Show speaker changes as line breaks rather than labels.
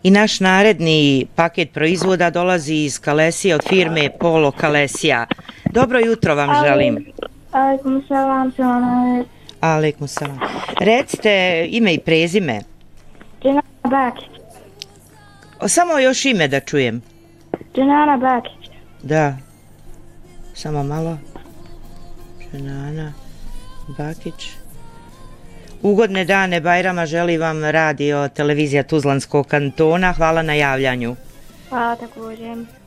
I naš naredni paket proizvoda dolazi iz Kalesije od firme Polo Kalesija. Dobro jutro vam želim.
Alejkum selam.
Alejkum selam. Recite ime i prezime.
Dženana Bakić.
Samo još ime da čujem.
Dženana Bakić.
Da. Samo malo. Dženana Bakić. Ugodne dane Bajrama želi vam radio televizija Tuzlanskog kantona. Hvala na javljanju.
Hvala također.